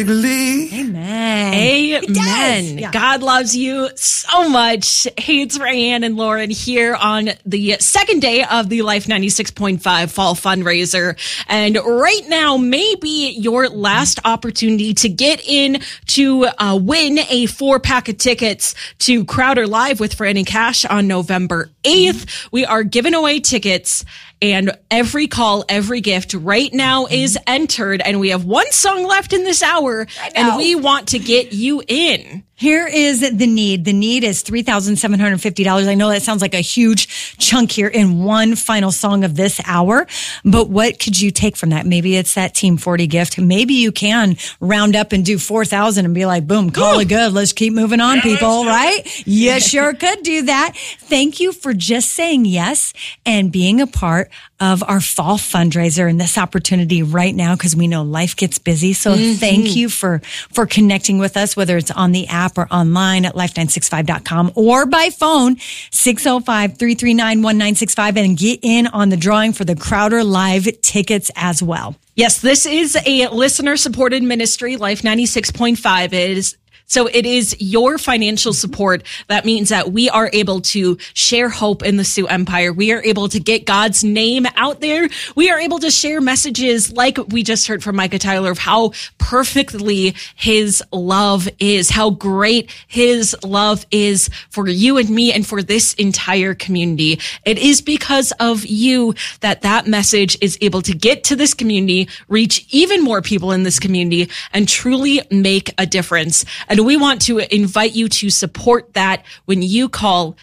Amen. Amen. Yeah. God loves you so much. Hey, it's Rayanne and Lauren here on the second day of the Life 96.5 Fall Fundraiser. And right now may be your last opportunity to get in to win a 4-pack of tickets to Crowder Live with Franny Cash on November 8th. We are giving away tickets. And every call, every gift right now is entered. And we have one song left in this hour. And we want to get you in. Here is the need. The need is $3,750. I know that sounds like a huge chunk here in one final song of this hour, but what could you take from that? Maybe it's that Team 40 gift. Maybe you can round up and do 4,000 and be like, boom, call it good. Let's keep moving on, people, right? You sure could do that. Thank you for just saying yes and being a part of our fall fundraiser and this opportunity right now, because we know life gets busy. So thank you for connecting with us, whether it's on the app or online at life965.com or by phone, 605-339-1965, and get in on the drawing for the Crowder Live tickets as well. Yes, this is a listener-supported ministry. Life 96.5 is. So it is your financial support that means that we are able to share hope in the Sioux Empire. We are able to get God's name out there. We are able to share messages like we just heard from Micah Tyler of how perfectly his love is, how great his love is for you and me and for this entire community. It is because of you that that message is able to get to this community, reach even more people in this community, and truly make a difference. And we want to invite you to support that when you call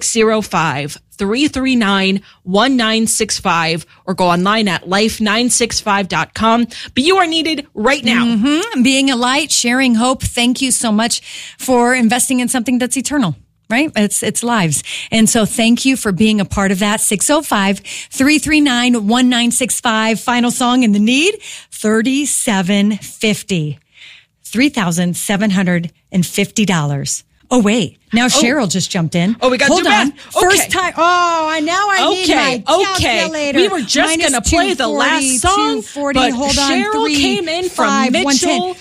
605-339-1965 or go online at life965.com. But you are needed right now. Being a light, sharing hope. Thank you so much for investing in something that's eternal. Right? It's lives. And so thank you for being a part of that. 605-339-1965. Final song in the need, $3,750. $3,750. Oh, wait. Now Cheryl just jumped in. Oh, we got Hold to do on. math. Okay. First time. Oh, I need my calculator. We were just going to play the last song, but Hold on. Cheryl came in from Mitchell.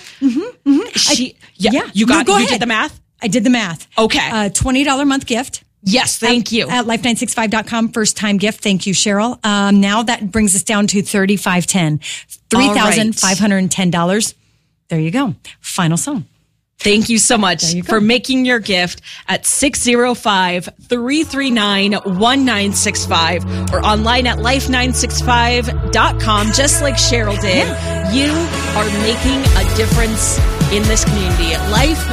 You did the math? I did the math. Okay. $20 month gift. Yes, thank you. At life965.com, first time gift. Thank you, Cheryl. Now that brings us down to $3,510. $3,510. There you go. Final song. Thank you so much for making your gift at 605-339-1965 or online at life965.com, just like Cheryl did. You are making a difference in this community. Life